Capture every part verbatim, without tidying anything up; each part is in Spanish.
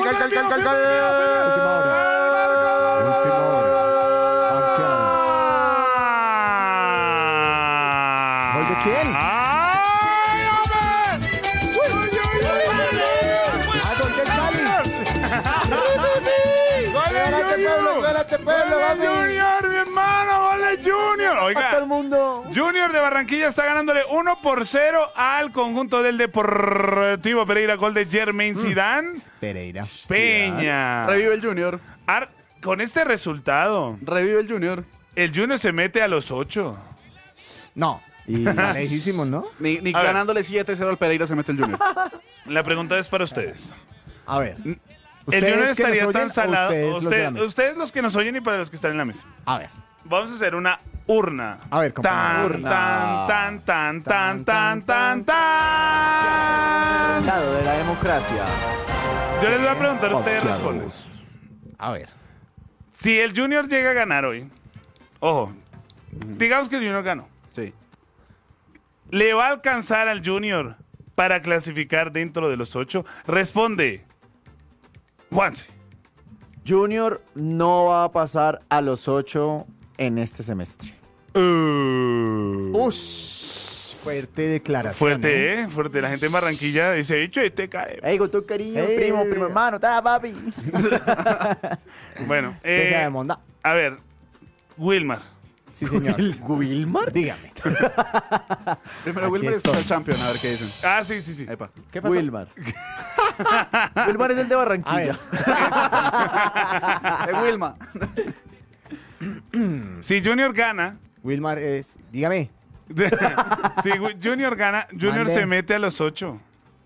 gol, gol, gol, gol, gol. Última hora. Última hora. Banqueados. ¿Gol de quién? ¡Ay, hombre! ¡Uy, uy, uy, uy! ¡Ah, gol del Cali! ¡Gol de Junior! ¡Suélate, pueblo, ¡Gol de vamos! Junior, mi hermano! ¡Gol de Junior! ¡A todo el Oiga, mundo! Junior de Barranquilla está ganándole uno por cero al conjunto del Deportivo Pereira. Gol de Jermaine Zidane. Pereira. Peña. Revive el Junior. Ar- con este resultado, Revive el Junior. el Junior se mete a los ocho. No. Y Lejísimos, ¿no? Ni, ni A ver. ganándole siete cero al Pereira se mete el Junior. La pregunta es para ustedes. A ver. El ¿Ustedes Junior que estaría nos tan oyen o salado. ustedes los de Usted- la mesa? ustedes los que nos oyen y para los que están en la mesa. A ver. Vamos a hacer una urna. A ver, compañero. tan, Urna. tan, tan, tan, tan, tan, tan, tan. lado de la democracia. Yo les voy a preguntar, ustedes Banqueados. responden. A ver. Si el Junior llega a ganar hoy, ojo, digamos que el Junior ganó, Sí. ¿le va a alcanzar al Junior para clasificar dentro de los ocho? Responde Juanse. Junior no va a pasar a los ocho en este semestre. Uh, Ush. Fuerte declaración. fuerte, ¿eh? Fuerte. La gente en Barranquilla dice, dicho, este cae. Ey, con tu cariño, Ey. primo, primo hermano, ta, papi. Bueno, Deja de eh, monda. a ver, Wilmar. Sí, señor. ¿Wilmar? Dígame. Primero Aquí Wilmer y estoy. después el Champion, a ver qué dicen. Ah, sí, sí, sí. Epa. ¿Qué pasó? Wilmar. Wilmar es el de A Barranquilla. ver. De Wilma. Si Junior gana, Wilmar es... Dígame. si Junior gana, Junior Mande. se mete a los ocho.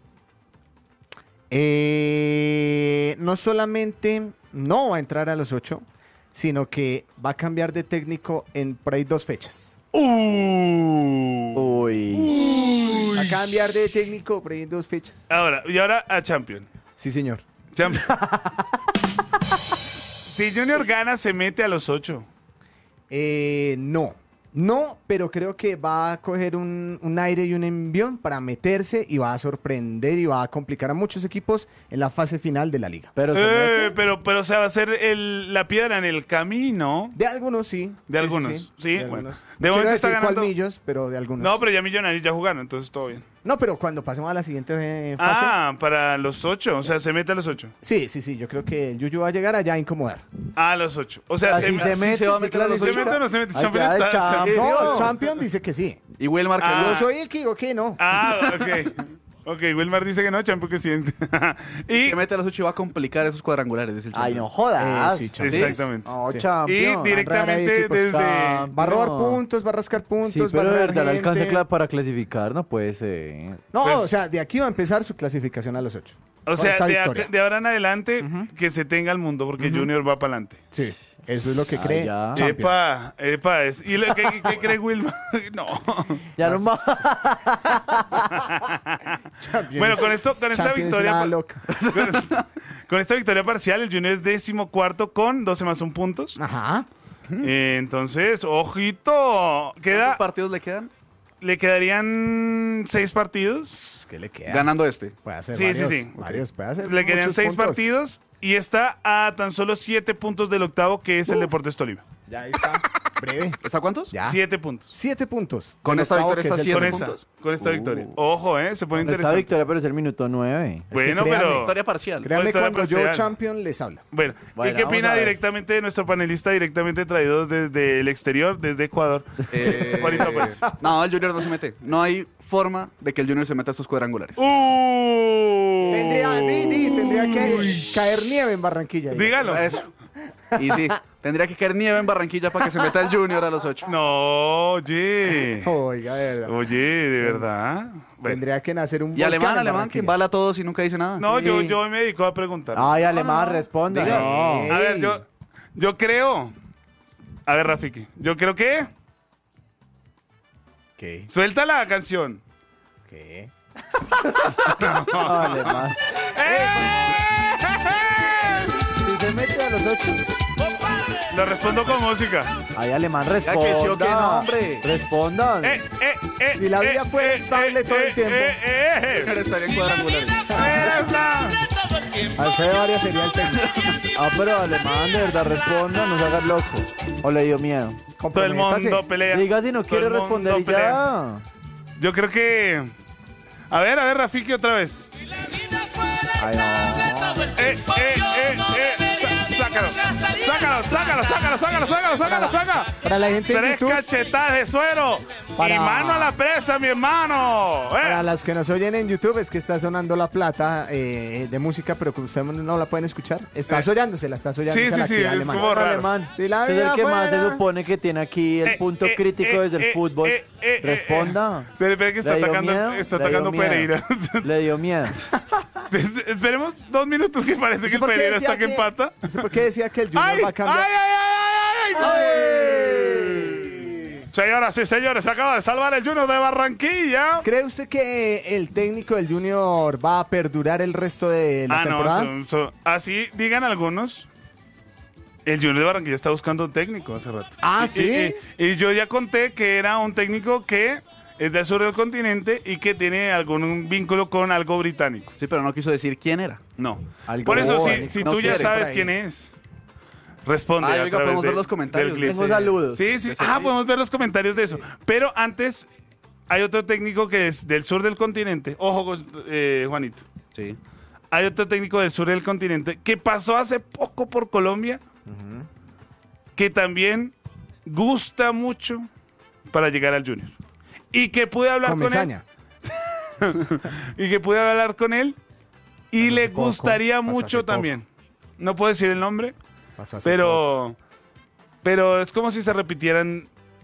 Eh, no solamente no va a entrar a los ocho, sino que va a cambiar de técnico en por ahí dos fechas. Uh. Uy. Va a cambiar de técnico por ahí en dos fechas. Ahora, y ahora a Champion. Sí, señor. Champion. Si Junior gana, se mete a los ocho. Eh, no. No, pero creo que va a coger un, un aire y un envión para meterse y va a sorprender y va a complicar a muchos equipos en la fase final de la liga. Pero se Eh, mete. pero, pero, o sea, va a ser el- la piedra en el camino. De algunos sí. De Sí, algunos, sí, sí, de bueno. algunos. De No momento quiero está decir ganando- colmillos, pero de algunos. No, pero ya Millonarios ya jugaron, entonces todo bien. No, pero cuando pasemos a la siguiente eh, fase. Ah, para los ocho, o sea, se mete a los ocho. Sí, sí, sí. Yo creo que el Yuyu va a llegar allá a incomodar. A los ocho. O sea, Así se, se sí mete, se va a se meter a los ¿Se clasifica. mete o no se mete? Ahí Champion queda el está- Champion. No, Champion dice que sí. Y Wilmar que Ah. Yo soy el que digo que no. Ah, ok. Ok, Wilmar dice que no, Champion que sí. y se mete a los ocho y va a complicar esos cuadrangulares, dice el Ay, Champion. no jodas. Eh, sí, Champion. Exactamente. No, Sí. Champion. Y directamente Rara de equipos. desde... Va a robar No. puntos, va a rascar puntos, Sí, va a pero de robar verdad le gente. alcance cla- para clasificar, no puede ser. No, Pues- o sea, de aquí va a empezar su clasificación a los ocho. O Con sea, esta de, victoria. ac- de ahora en adelante, que se tenga el mundo, porque Junior va para adelante. Sí, eso es lo que Ah, cree ya. Champion. Epa, epa, es. ¿Y lo que, qué cree Wilmar? No. Ya no más. Champion Bueno, es- con esto, con esta Champion es victoria, una pa- loca. con, con esta victoria parcial, el Junior es décimo cuarto con doce más un puntos. Ajá. Eh, entonces, ojito, ¿Cuántos queda, partidos le quedan? le quedarían seis partidos. ¿Qué le queda? Ganando este. Puede hacer Sí, sí, varios, sí. varios, puede hacer Le quedarían muchos seis puntos. partidos y está a tan solo siete puntos del octavo, que es el Deportes Tolima. Ya ahí está. Breve. ¿Está cuántos? Ya. Siete puntos. Siete puntos. Con El esta octavo, victoria que está es el siete Con Tolima. esta, puntos. con esta Uh. victoria. Ojo, eh, se pone Esta interesante. victoria, pero es el minuto nueve. Bueno, créanme, pero... Victoria parcial. Créanme Victoria cuando yo, parcial. Champion, les habla. Bueno, Bueno, ¿y qué vamos opina a ver. directamente de nuestro panelista, directamente traído desde el exterior, desde Ecuador? Eh, Juanito Pérez. no, el Junior no se mete. No hay forma de que el Junior se meta a estos cuadrangulares. ¡Uh! Tendría, di, di, tendría que caer nieve en Barranquilla. Dígalo. Eso. Y sí, tendría que caer nieve en Barranquilla para que se meta el Junior a los ocho. No, oye. Oiga, de verdad. Oye, ¿de verdad? Bueno. Tendría que nacer un Y volcán alemán, en alemán, que Barranquilla. embala a todos y nunca dice nada. No, Sí. yo, yo me dedico a preguntar. Ay, alemán, responda. Diga. No. A ver, yo, yo creo... A ver, Rafiki, yo creo que... ¿Qué? Suelta la canción. ¿Qué? No, alemán. Si se mete a los ocho. Lo respondo con música. Ay, alemán, que sí o responda. que no, hombre. Respondan. Eh, eh, eh, Si la vida eh, fuera eh, estable eh, todo el eh, tiempo. eh, eh, eh. Junior estaría en cuadrangulares. Esa. todo el tiempo. Alfredo Arias sería el técnico. Ah, pero Alemán, de verdad, responda, no se haga loco. ¿O le dio miedo? Todo el mundo Comprométase. pelea. Diga si no Todo quiere el mundo responder y pelea. ya. Yo creo que... A ver, a ver, Rafiki otra vez. Ay, no. Eh, eh, eh, eh. Sa- Sácalo, sácalo, sácalo, sácalo, sácalo, sácalo, sácalo, sácalo. Para la gente de Tres YouTube, cachetadas de suero. Para- Y mano a la presa, mi hermano. Eh. para los que nos oyen en YouTube, es que está sonando la plata eh, de música, pero que ustedes no la pueden escuchar. Está Eh. sollándose, la está sollando. Sí, esa sí, la sí, actividad es alemana. como raro. Alemán. Si la Ese es el vida que más se fuera- supone que tiene aquí el Eh, punto eh, crítico eh, desde el eh, fútbol. eh, eh, eh, Responda. eh. Espere, espere que está ¿Le dio atacando, miedo? está Le dio atacando miedo. Pereira. Le dio miedo. Es- Esperemos dos minutos que parece que ¿Usted por qué Pereira decía está que que- empata. ¿Usted por qué decía que el Junior ¡Ay! va a ¡Ay, cambiar? ay, ay, ay, ay! Señoras y señores, se acaba de salvar el Junior de Barranquilla. ¿Cree usted que el técnico del Junior va a perdurar el resto de la Ah, no, temporada? son- son- así digan algunos. El Junior de Barranquilla está buscando un técnico hace rato. Ah, Y- ¿sí? Y, y yo ya conté que era un técnico que es del sur del continente y que tiene algún vínculo con algo británico. Sí, pero no quiso decir quién era. No. Algo Por eso, si, británico. si No tú ya quiere, sabes por ahí. quién es, responde. Ay, a oiga, través podemos de- ver los comentarios. del clip. Tengo saludos. Sí, sí. Ese Ah, sí. podemos ver los comentarios de eso. Pero antes, hay otro técnico que es del sur del continente. Ojo, eh, Juanito. Sí. Hay otro técnico del sur del continente que pasó hace poco por Colombia, que también gusta mucho para llegar al Junior. Y que pude hablar con él. Comesaña. Y que pude hablar con él. Y Pasó le hace poco, gustaría pasó hace mucho poco. también. No puedo decir el nombre, Pasó hace poco. pero, pero es como si se repitieran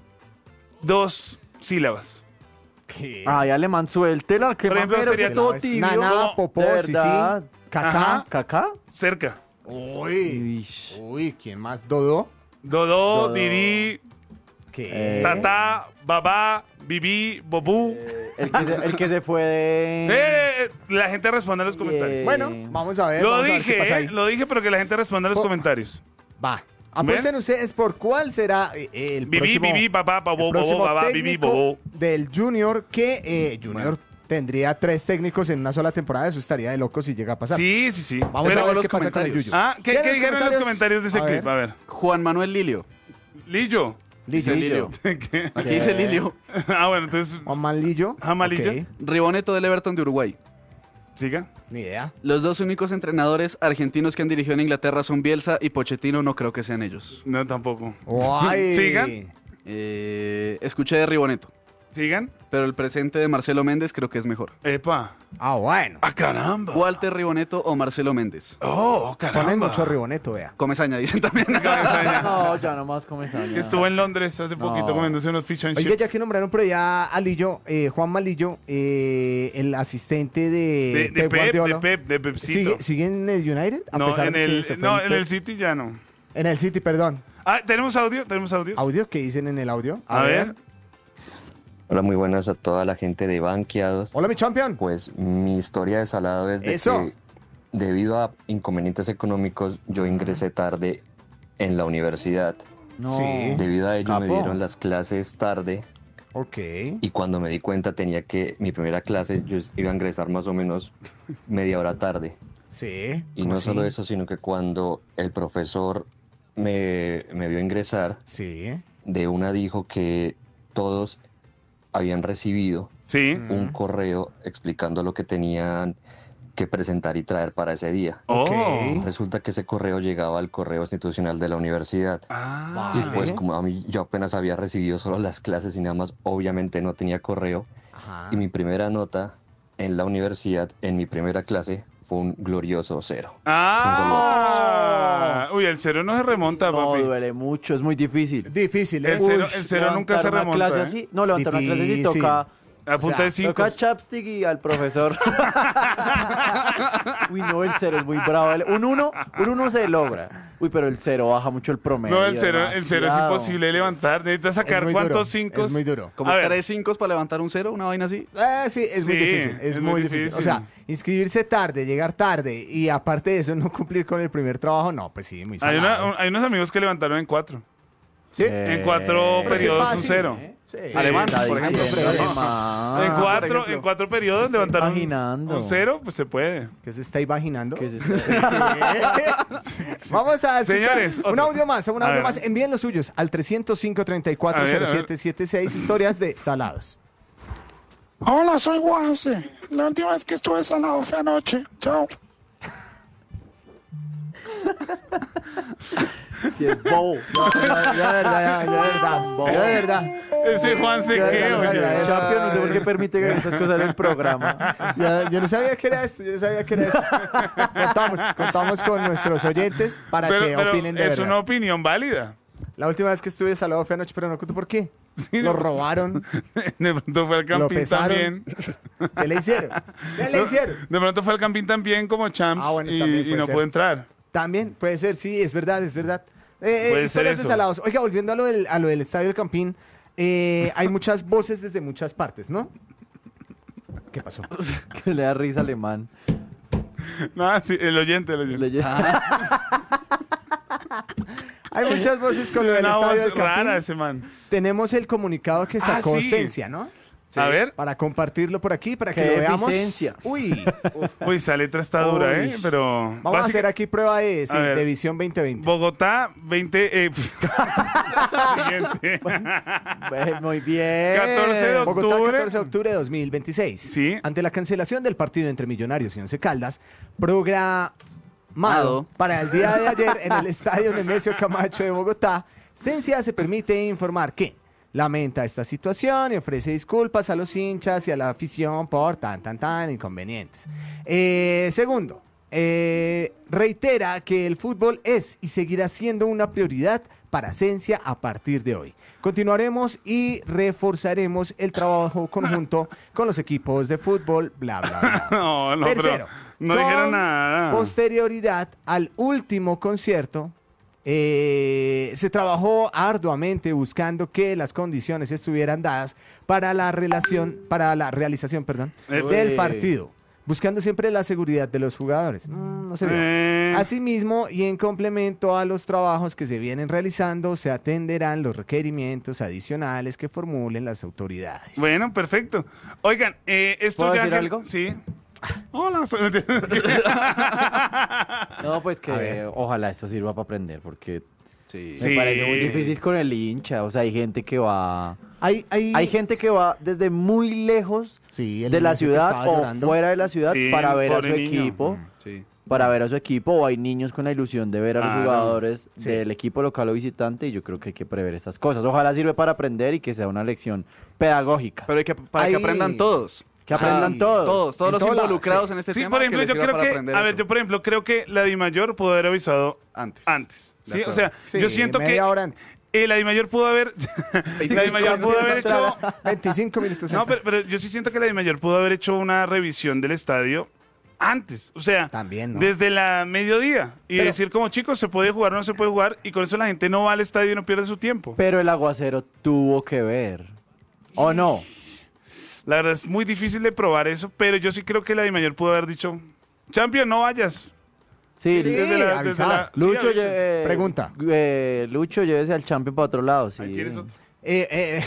dos sílabas. ¿Qué? Ay, Alemán, suéltela. Que Por ejemplo, mamero, sería- que todo No, es tibio. Nana, como- Popó, de Sisi, verdad. Kaká. Ajá. ¿Cacá? Cerca. Uy, Ish. uy, ¿quién más? ¿Dodo? Dodó, Dodó. Didi, ¿Qué? Eh, Tata, Babá, Bibi, Bobú. Eh, el, que se, el que se fue de... Eh, la gente responde en los comentarios. Eh, Bueno, vamos a ver. Lo vamos a ver qué dije, pasa ahí. eh, lo dije, pero que la gente responda en los Oh. comentarios. Va. Apuesten ustedes por cuál será eh, el Bibi, próximo, Bibi, Babá, el Babó, Bobó, próximo Babá, Bibi, técnico Bobó. del Junior, que eh, Junior Bueno. tendría tres técnicos en una sola temporada. Eso estaría de loco si llega a pasar. Sí, sí, sí. Vamos Pero- a ver los qué pasa con el comentarios. Yuyo. Ah, ¿qué, ¿Quieren qué los dijeron en los comentarios de ese A clip? ver. A ver. Juan Manuel Lilio. Lillo. Dice Lillo. Lilio. ¿Qué? Aquí ¿Qué? dice Lilio. Ah, bueno, entonces, Juan Malillo. Jamalillo. Ok, Riboneto del Everton de Uruguay. siga. ni idea. Los dos únicos entrenadores argentinos que han dirigido en Inglaterra son Bielsa y Pochettino, no creo que sean ellos. No, tampoco. Guay. Sigan. Eh, escuché de Riboneto, Sigan. pero el presente de Marcelo Méndez creo que es mejor. Epa. Ah, bueno. ¡Ah, caramba! Walter Riboneto o Marcelo Méndez. ¡Oh, caramba! Ponen mucho riboneto, vea. Comesaña, dicen también. Cabezaña. No, ya nomás comenzamos. Que estuvo en Londres hace poquito No. comiéndose unos fish and Oiga, chips. ya que nombraron por allá a Lillo, eh, Juan Malillo, eh, el asistente de, De, de Pep Pep, Guardiola. de Pep, de Pepcito. ¿Sigue, sigue en el United? A No, pesar en de que se el, fue no, el en el Pep. City ya no. En el City, perdón. Ah, ¿tenemos audio? ¿Tenemos audio? ¿Audio? ¿Qué dicen en el audio? A, ver. Hola, muy buenas a toda la gente de Banqueados. Hola, mi champion. Pues mi historia de salado es de Eso. que debido a inconvenientes económicos yo ingresé tarde en la universidad. No. Sí. Debido a ello me Capo. dieron las clases tarde Ok. y cuando me di cuenta tenía que mi primera clase yo iba a ingresar más o menos media hora tarde. Sí. Y ¿cómo no así? solo eso, sino que cuando el profesor me, me vio ingresar, Sí. de una dijo que todos habían recibido Sí. Mm. un correo explicando lo que tenían que presentar y traer para ese día. Oh. Ok. Resulta que ese correo llegaba al correo institucional de la universidad. Ah. Y Vale. pues como a mí yo apenas había recibido solo las clases y nada más, obviamente no tenía correo. Ajá. Y mi primera nota en la universidad, en mi primera clase, fue un glorioso cero. Ah. Uy, el cero no se remonta, No, papi. duele mucho, es muy difícil. Difícil, ¿eh? El cero- Uy, el cero nunca se levantar una remonta, clase ¿eh? así, no, levantar una clase así Difícil. toca, A punta O sea, de cinco. toca chapstick y al profesor. Uy, no, el cero es muy bravo. El- Un uno, un uno se logra. Uy, pero el cero baja mucho el promedio. No, el cero, el cero es demasiado. imposible de levantar. Necesitas Es sacar muy cuántos duro, cinco. Es muy duro. Como A ver. tres cinco para levantar un cero, una vaina así. Eh, sí, es muy Sí, difícil. Es, es muy muy difícil. difícil. O sea, inscribirse tarde, llegar tarde y aparte de eso no cumplir con el primer trabajo, no, pues sí, muy Hay, salado. una- un- hay unos amigos que levantaron en cuatro. ¿Sí? En cuatro Pero es que es periodos un fácil, cero. ¿eh? Sí. Alemán, Está por ejemplo. diciendo pero- alemán. en, por cuatro, ejemplo. en cuatro periodos levantaron un, imaginando. un cero, pues se puede. ¿Qué se está imaginando? ¿Qué es esto? Vamos a escuchar Señores, un otro. audio más, un A audio ver. más. Envíen los suyos al trescientos cinco, treinta y cuatro, A ver, cero a ver. siete siete seis, historias de salados. Hola, soy Juanse. La última vez que estuve salado fue anoche. Chao. Sí, es bobo. Ya, de verdad, ya, ya, de verdad. Bobo. Ya, de verdad. Ese Juan se Ya, qué, ya, oye. ya, ya. Champion, no sé por qué permite que estas cosas en el programa. Ya, yo no sabía que era esto, yo no sabía que era esto. Contamos, contamos con nuestros oyentes para Pero, que pero opinen de es verdad. una opinión válida. La última vez que estuve salado fue anoche, pero no cuento por qué. Sí, Lo no. robaron. De pronto fue al Lo campín pesaron. también. ¿Qué le hicieron? ¿Qué le hicieron? De pronto fue al campín también como champs Ah, bueno, y, también y puede no ser. pudo entrar. También puede ser, sí, es verdad, es verdad. Eh, eh, Puede ser historias de eso. salados. Oiga, volviendo a lo del, a lo del Estadio del Campín, eh, hay muchas voces desde muchas partes, ¿no? ¿Qué pasó? Que le da risa alemán. No, sí, el oyente, el oyente. Le lle- Hay muchas voces con lo del Una Estadio voz del Campín. rara ese man. Tenemos el comunicado que Ah, sacó sí. Cencia, ¿no? A ver. Para compartirlo por aquí, para que Qué lo veamos. eficiencia. Uy, Uy, esa letra está dura, ¿eh? Uy. Pero. vamos a básica- hacer aquí prueba de, sí, A ver. de visión veinte veinte. Bogotá, veinte. Eh, siguiente. Pues, muy bien. catorce de Bogotá, octubre. catorce de octubre de dos mil veintiséis. Sí. Ante la cancelación del partido entre Millonarios y Once Caldas, programado Mado. para el día de ayer en el estadio Nemesio Camacho de Bogotá, Cencia se permite informar que lamenta esta situación y ofrece disculpas a los hinchas y a la afición por tan, tan, tan inconvenientes. Eh, segundo, eh, reitera que el fútbol es y seguirá siendo una prioridad para Cencia a partir de hoy. Continuaremos y reforzaremos el trabajo conjunto con los equipos de fútbol, bla, bla, bla. No, no, Tercero, pero. No con dijeron nada. Posterioridad al último concierto, eh, se trabajó arduamente buscando que las condiciones estuvieran dadas para la relación, para la realización, perdón, Eh, del Uy. partido, buscando siempre la seguridad de los jugadores. Mm, no se vio. Eh, Asimismo, y en complemento a los trabajos que se vienen realizando, se atenderán los requerimientos adicionales que formulen las autoridades. Bueno, perfecto. Oigan, eh, esto ¿Puedo ya. decir que- algo? Sí. Hola, soy- No, pues A que ver. ojalá esto sirva para aprender, porque Sí. Sí. me parece muy difícil con el hincha. O sea, hay gente que va... Hay, hay, Hay gente que va desde muy lejos sí, el de la niño que ciudad estaba o llorando. fuera de la ciudad Sí, para ver a su pobre niño. equipo. Sí. Para ver a su equipo, o hay niños con la ilusión de ver a los Claro. jugadores Sí. del equipo local o visitante, y yo creo que hay que prever estas cosas. Ojalá sirve para aprender y que sea una lección pedagógica. Pero hay que, para Ahí- que aprendan todos. Que O sea, aprendan todos. Todos, todos En los todo lado, involucrados sí. en este Sí, tema. por ejemplo, les yo sirva creo para que. aprender A ver, eso. yo, por ejemplo, creo que la DIMAYOR pudo haber avisado Antes. antes. De ¿Sí? O acuerdo. sea, Sí, yo siento que. media hora antes. Eh, la DIMAYOR pudo haber. la DIMAYOR pudo haber hecho. veinticinco minutos No, antes. pero, pero yo sí siento que la DIMAYOR pudo haber hecho una revisión del estadio antes. O sea, También, ¿no? desde la mediodía. Y Pero- decir, como chicos, se puede jugar o no se puede jugar. Y con eso la gente no va al estadio y no pierde su tiempo. Pero el aguacero tuvo que ver. ¿O no? La verdad es muy difícil de probar eso. Pero yo sí creo que la DIMAYOR pudo haber dicho, Champion, no vayas. Sí, Sí, Desde la- desde avisar. la- sí, Lucho, avisen. lle- eh, Pregunta. eh, Lucho, llévese al champion para otro lado. Sí. Ahí tienes otro. Eh, eh,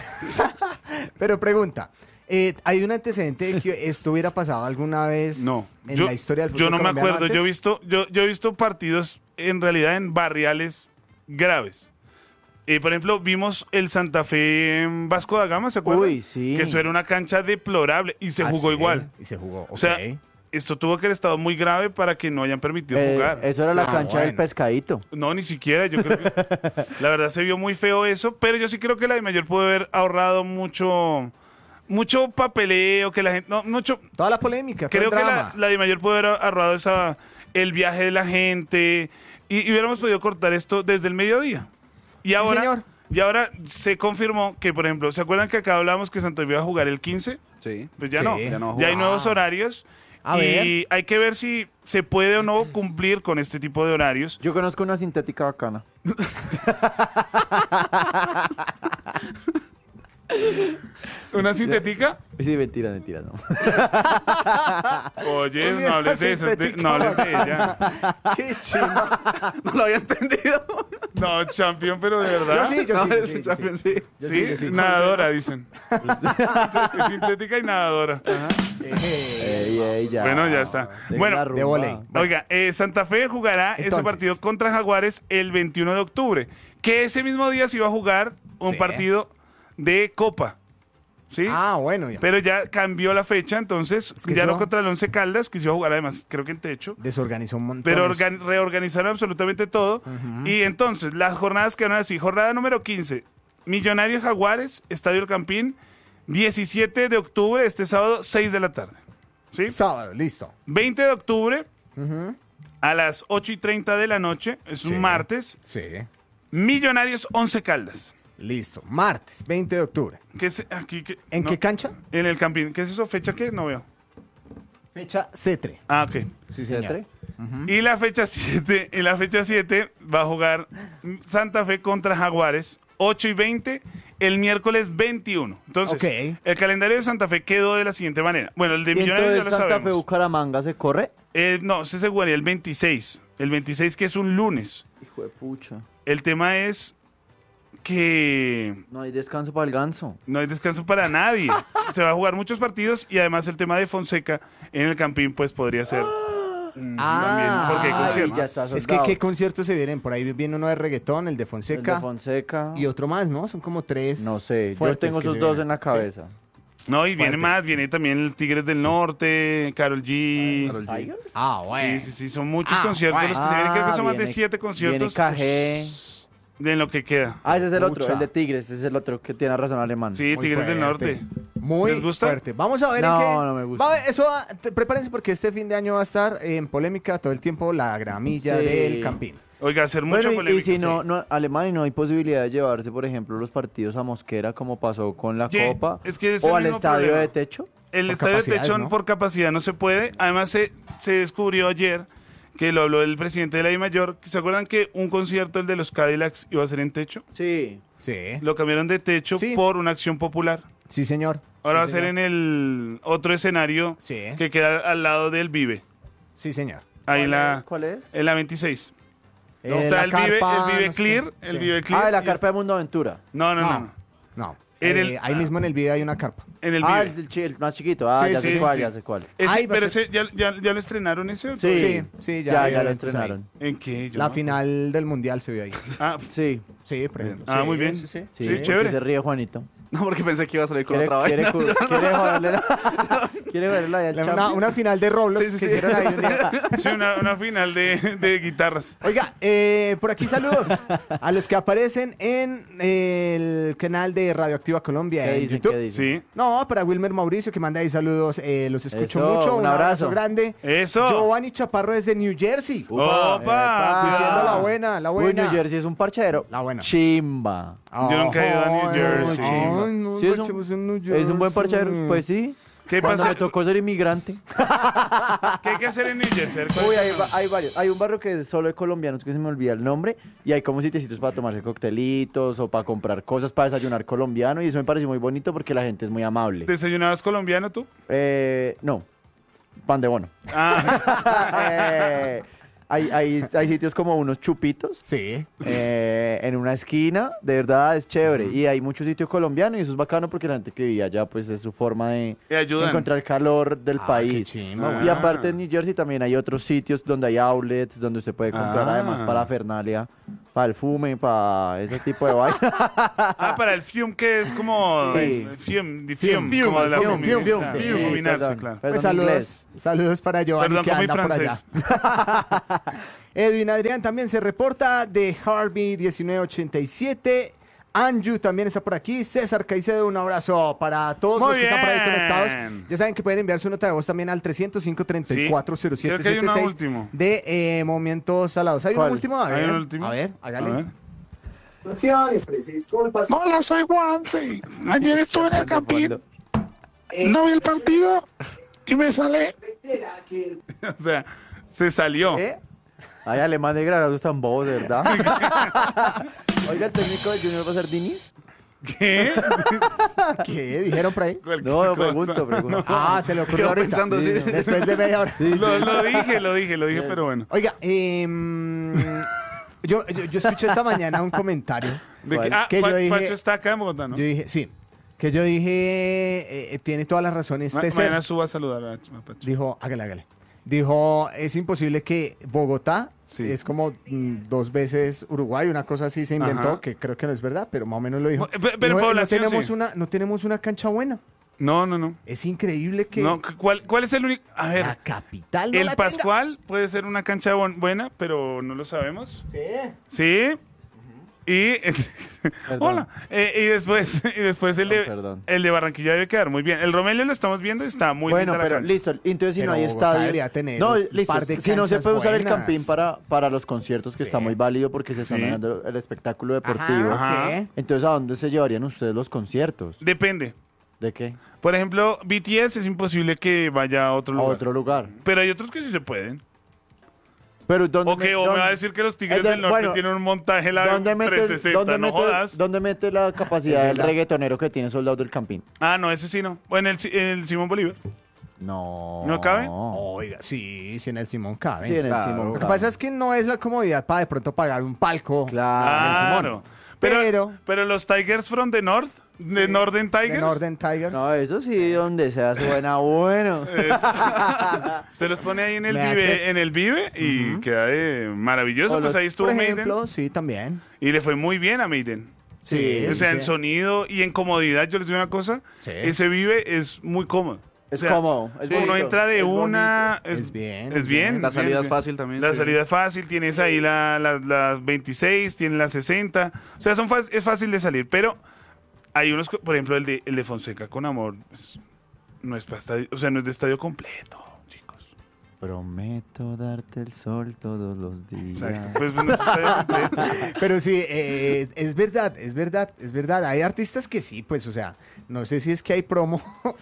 pero pregunta, eh, ¿hay un antecedente de que esto hubiera pasado alguna vez No, en yo, la historia del fútbol yo no me colombiano acuerdo. Yo he antes? visto, yo, yo he visto partidos en realidad en barriales graves. Eh, por ejemplo, vimos el Santa Fe en Vasco da Gama, ¿se acuerdan? Uy, sí. Que eso era una cancha deplorable y se Ah, jugó sí, igual. Y se jugó, O sea, ok. esto tuvo que haber estado muy grave para que no hayan permitido Eh, jugar. eso era la Ah, cancha del bueno. pescadito. No, ni siquiera. Yo creo que la verdad se vio muy feo eso, pero yo sí creo que la de Mayor pudo haber ahorrado mucho, mucho papeleo, que la gente, no, mucho. Toda la polémica, todo Creo el que la, drama. la de Mayor pudo haber ahorrado esa, el viaje de la gente y, y hubiéramos podido cortar esto desde el mediodía. Y ahora, señor. y ahora se confirmó que, por ejemplo, ¿se acuerdan que acá hablamos que Santos iba a jugar el quince? Sí. Pues ya Sí. no, Ya no ya hay juega. nuevos horarios. A y ver. hay que ver si se puede o no cumplir con este tipo de horarios. Yo conozco una sintética bacana. ¿Una sintética? Sí, mentira, mentira, no. Oye, Una no hables de eso, de- sintética. no hables de ella. Qué chimba. No lo había entendido. No, champion, pero de Yo verdad. sí, yo No, sí, yo es sí, yo Champions, sí. sí. Yo Sí, sí, yo sí. nadadora, dicen. Es sintética y nadadora. Eh, Ey, ey, ya. Bueno, ya está. Dejen Bueno, la de rumba. voley. Oiga, eh, Santa Fe jugará ese Entonces. partido contra Jaguares el veintiuno de octubre, que ese mismo día se iba a jugar un Sí. partido de Copa. ¿Sí? Ah, bueno, ya. Pero ya cambió la fecha, entonces que ya eso- no contra el Once Caldas, que se iba a jugar además, creo que en techo. Desorganizó un montón. Pero eso. organ- reorganizaron absolutamente todo. Y entonces, las jornadas quedaron así. Jornada número quince, Millonarios Jaguares, Estadio El Campín, diecisiete de octubre, este sábado, seis de la tarde. ¿Sí? Sábado, listo. veinte de octubre, Ujú. a las ocho y treinta de la noche, es Sí. un martes, Sí, Millonarios Once Caldas. listo. Martes, veinte de octubre. ¿Qué es aquí? qué- ¿En no, qué cancha? En el Campín. ¿Qué es eso? ¿Fecha qué? No veo. Fecha cetre. Ah, ok. Sí, ¿Cetre? Y la fecha siete, en la fecha siete va a jugar Santa Fe contra Jaguares, ocho y veinte, el miércoles veintiuno. Entonces, Ok. el calendario de Santa Fe quedó de la siguiente manera. Bueno, el de ¿Y Millonarios ya entonces lo Santa Fe sabemos. Bucaramanga se corre? Eh, no, se jugaría el veintiséis. El veintiséis que es un lunes. Hijo de pucha. El tema es que No hay descanso para el ganso. no hay descanso para nadie. Se va a jugar muchos partidos y además el tema de Fonseca en el Campín pues podría ser mm, Ah, también porque hay ay, conciertos. ya está Es que, soldado. ¿qué conciertos se vienen? Por ahí viene uno de reggaetón, el de El Fonseca. de Fonseca. Y otro más, ¿no? Son como tres. No sé, yo fuertes tengo que esos se dos vienen. en la cabeza. No, y viene Fuerte. más, viene también el Tigres del Norte, Karol G. Karol G. ¿Tigers? Ah, bueno. Sí, sí, sí, son muchos Ah, conciertos los que se vienen, creo que son más de viene- siete conciertos Viene K G. de lo que queda. Ah, ese es el otro, Pucha. el de Tigres, ese es el otro que tiene razón alemán. Sí, Muy Tigres del fuerte. Norte. Muy ¿Les gusta? fuerte. Vamos a ver No, en qué. no me gusta. Va a ver, eso va- te- prepárense porque este fin de año va a estar en polémica todo el tiempo la gramilla Sí. del Campín. Oiga, hacer mucha Bueno, y- polémica. y si no, sí. no, Alemania no hay posibilidad de llevarse, por ejemplo, los partidos a Mosquera como pasó con la Es que- Copa es que es o el al mismo estadio problema. de techo. El Por estadio de capacidades, Techón ¿no? por capacidad no se puede. Además, se, se descubrió ayer que lo habló el presidente de la DIMAYOR. ¿Se acuerdan que un concierto, el de los Cadillacs, iba a ser en techo? Sí. Sí. Lo cambiaron de techo Sí. por una acción popular. Sí, señor. Ahora Sí, va a ser señor. en el otro escenario Sí. que queda al lado del Vive. Sí, señor. Ahí en ¿Cuál la, es? ¿Cuál es? en la veintiséis. Eh, Está la el Vive, carpa, el Vive no sé Clear. qué. El Sí. Vive Clear. Ah, de la y carpa de Mundo Aventura. es- No, no, no. No. no. No. En Eh, el- ahí mismo en el video hay una carpa. En el Ah, Vive. el, el chi- el más chiquito. Ah, Sí, ya sí, sé sí, cuál, sí. ya sé cuál. Ese- Ay, va a pero ser- ese, ¿ya, ya, ya lo estrenaron ese? o Sí. todavía? Sí, sí, ya, Ya, hay ya lo eventos ahí. estrenaron. ¿En qué? Yo La no- final del mundial se vio ahí. Ah, Sí. Sí, por ejemplo. Ah, Sí, muy bien. Sí, sí. Sí, Sí, porque chévere. se ríe Juanito. No, porque pensé que iba a salir con Quiere, otra quiere, vaina. cu- quiere joderle la, quiere joderle la del La- Una, Champions. una final de Roblox Sí, sí, que sí. hicieron ahí un día. sí, una, una final de, de guitarras. Oiga, eh, por aquí saludos a los que aparecen en el canal de Radioactiva Colombia ¿Qué en dicen? YouTube. ¿Qué dicen? Sí. No, para Wilmer Mauricio que manda ahí saludos, eh, los escucho Eso, mucho, un un abrazo, abrazo. grande. Eso. Giovanni Chaparro desde New Jersey, Opa. Epa. diciendo la cuidado. buena, la Uy, buena. New Jersey es un parchero. La buena. Chimba. Yo nunca he ido a New Ay, Jersey. ay, no, Sí, es un- parchemos en New Es un buen Jersey. parchero. Pues sí. ¿Qué Cuando pasa? me tocó ser inmigrante. ¿Qué hay que hacer en New Jersey? ¿Cuál Uy, es hay, el va- hay varios. Hay un barrio que es solo de colombianos, que se me olvida el nombre, y hay como sitiecitos para tomarse coctelitos o para comprar cosas, para desayunar colombiano, y eso me pareció muy bonito porque la gente es muy amable. ¿Desayunabas colombiano tú? Eh, no, pan de bono. Ah, Eh, hay, hay, hay sitios como unos chupitos Sí. eh, en una esquina, de verdad es chévere, y hay muchos sitios colombianos, y eso es bacano porque la gente que vive allá, pues es su forma de y ayudan. encontrar calor del Ah, país. qué chimba, Ah. Y aparte en New Jersey también hay otros sitios donde hay outlets, donde usted puede comprar Ah. además para Fernalia, para el fume, para ese tipo de vaina. Ah, para el fium, que es como... Sí. Fium, de fium, Fium, como de la fium, fumi- fium, fium, ah, sí, de sí, fuminarse, perdón. claro. Perdón, Pues saludos, inglés. saludos para Giovanni Perdón, que con mi anda por allá. francés. Edwin Adrián también se reporta de Harvey diecinueve ochenta y siete. Anju también está por aquí. César Caicedo, un abrazo para todos Muy los que están por ahí bien. conectados. Ya saben que pueden enviar su nota de voz también al trescientos cinco, treinta y cuatro, cero Sí, siete creo que hay siete uno seis último. de eh, Momentos Salados. ¿Hay un ¿Cuál? último? A ¿Hay ver, un último? a ver, hágale. A ver. Hola, soy Juanse. Ayer estuve en el Campín, no vi el partido y me sale. O sea, se salió. ¿Eh? Ay, alemán de granados tan bobos, de verdad. Oiga, el técnico de Junior va a ser Diniz. ¿Qué? ¿Qué dijeron por ahí? Cualquier No, cosa. pregunto, pregunto. Ah, se le ocurrió Quedo ahorita. pensando, sí. Después de media hora. Lo, lo dije, lo dije, lo dije, pero bueno. Oiga, em, yo, yo, yo escuché esta mañana un comentario. ¿De ¿Cuál? qué? Ah, Que yo Pa- dije- Pacho está acá en Bogotá, ¿no? Yo dije, sí, que yo dije, eh, eh, tiene toda la razón Ma- este mañana ser. suba a saludar a, a Pacho. Dijo, hágale, hágale. Dijo, es imposible que Bogotá Sí. es como mm, dos veces Uruguay, una cosa así se inventó, Ajá. que creo que no es verdad, pero más o menos lo dijo. Pe- pero en Dijo, población, no tenemos sí. una, no tenemos una cancha buena. No, no, no. Es increíble que No, ¿cuál, ¿Cuál es el único? A ver, la capital no el la tenga. Pascual puede ser una cancha bon- buena, pero no lo sabemos. Sí. Sí. Y hola. Eh, y después, y después el de, Perdón. el de Barranquilla debe quedar muy bien. El Romelio lo estamos viendo y está muy Bueno, linda la pero cancha. listo. Entonces, si Pero no hay Bogotá estadio. debería tener No, un listo. par de Si no se canchas puede usar el buenas. campín para, para los conciertos, que Sí. está muy válido porque se está Sí. manejando el espectáculo deportivo. Ajá. Sí. Entonces, ¿a dónde se llevarían ustedes los conciertos? Depende. ¿De qué? Por ejemplo, B T S es imposible que vaya a otro A lugar. otro lugar. Pero hay otros que sí se pueden. Pero ¿dónde O que me- o me dónde- va a decir que los Tigres es de- del Norte bueno, tienen un montaje la ¿Dónde metes, trescientos sesenta, dónde no mete- jodas. dónde mete la capacidad Es del verdad. reggaetonero que tiene Soldados del Campín? Ah, no, ese sí no. O en el, en el Simón Bolívar. No. ¿No cabe? Oiga, sí, sí en el Simón cabe. Sí, en el Claro. Simón Lo que cabe. pasa es que no es la comodidad para de pronto pagar un palco. Claro. en el Simón. Claro. Pero, Pero- pero los Tigers from the North, de Northern De Tigers, Northern Tigers. No, eso sí, donde sea suena bueno. usted los pone ahí en el Me Vive, hace- en el Vive y queda de maravilloso. O Pues los- ahí estuvo Por Maiden ejemplo, sí, también. y le fue muy bien a Maiden. Sí, O sea, sí, en sí. sonido y en comodidad, yo les digo una cosa, Sí. ese Vive es muy cómodo. Es O sea, cómodo. Es sí, uno bonito, entra de es una... Es bien, Es es bien. bien. La es salida bien, es sí. fácil también. La sí. salida es fácil, tienes ahí la- la- las veintiséis, tienes las sesenta. O sea, son fácil- es fácil de salir, pero hay unos, co- por ejemplo, el de, el de Fonseca con Amor, pues, no es para estadio, o sea, no es de estadio completo, chicos. Prometo darte el sol todos los días. Exacto, pues no es estadio completo. Pero sí, eh, es verdad, es verdad, es verdad. Hay artistas que sí, pues, o sea, no sé si es que hay promo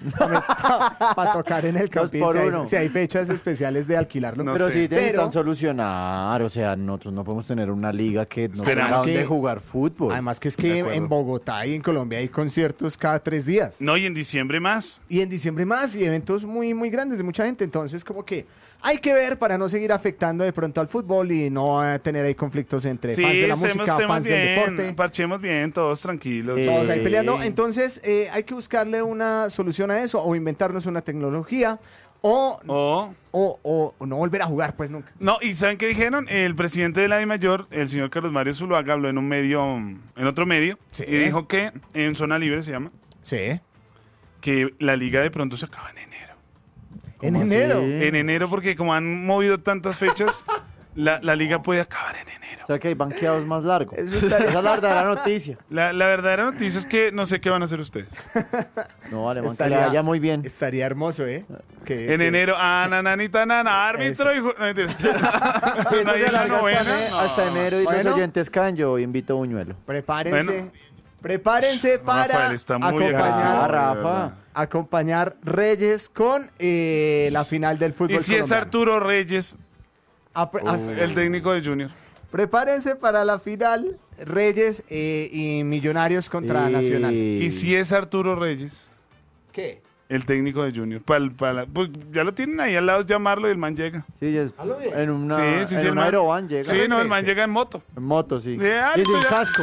para tocar en el Dos campín, por si hay, uno. si hay fechas especiales de alquilarlo. No Pero sé. sí necesitan Pero- solucionar, o sea, nosotros no podemos tener una liga que no Esperamos tenga donde que- jugar fútbol. Además que es De que acuerdo. en Bogotá y en Colombia hay conciertos cada tres días. No, y en diciembre más. Y en diciembre más, y eventos muy, muy grandes de mucha gente. Entonces, como que hay que ver para no seguir afectando de pronto al fútbol y no eh, tener ahí conflictos entre Sí, fans de la estemos, música, estemos fans del deporte. bien, parchemos bien, todos tranquilos. Sí. Todos ahí peleando. Eh. Entonces, eh, hay que buscarle una solución a eso o inventarnos una tecnología o, O... o, o- o no volver a jugar, pues nunca. No, ¿y saben qué dijeron? El presidente de la DIMAYOR, el señor Carlos Mario Zuluaga, habló en un medio, en otro medio, Sí. y dijo que en zona libre se llama, Sí. que la liga de pronto se acaba en enero. En ¿Cómo enero. así? En enero, porque como han movido tantas fechas, la, la liga puede acabar en enero. O sea que hay banqueados más largos. Eso Esa estaría- es la verdadera noticia. La, la verdadera noticia es que no sé qué van a hacer ustedes. No, vale, man, que Estaría- le vaya muy bien. Estaría hermoso, ¿eh? Que- En que- enero, ah, nananita, nana, árbitro, hijo. No, mentira. Esto No hay se una alarga novena. hasta, ene- No. hasta enero y Bueno. los oyentes caen. Yo invito Buñuelo. Prepárense. Bueno. Prepárense para Rafael está muy acompañar, agresivo, Ah, de Rafa. verdad. acompañar Reyes con eh, la final del fútbol Y si es colombiano. Arturo Reyes, Ah, pre- ah, el técnico de Junior. prepárense para la final Reyes eh, y Millonarios contra Y- Nacional. Y si es Arturo Reyes, ¿Qué? el técnico de Junior. Pal- pala- pues ya lo tienen ahí al lado, llamarlo y el man llega. Sí, ya es- Hazlo bien. en una, Sí, sí, en sí, el un man- aeroban llega. Sí, no, el man Regrese. llega en moto. En moto, sí. Sí, ah, y sin listo, ya. casco.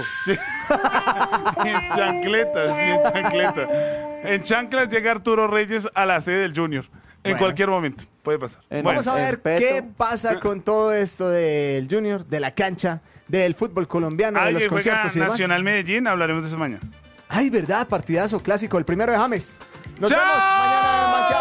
Y en chancletas, sí, en chancletas. En chanclas llega Arturo Reyes a la sede del Junior. En Bueno. cualquier momento. Puede pasar. En- Bueno, Vamos a ver respeto. qué pasa con todo esto del Junior, de la cancha, del fútbol colombiano, de ay, los que juega conciertos y demás. Nacional Medellín, hablaremos de eso mañana. Ay, verdad, partidazo clásico, el primero de James. Nos ¡Chao! vemos mañana en Mañana.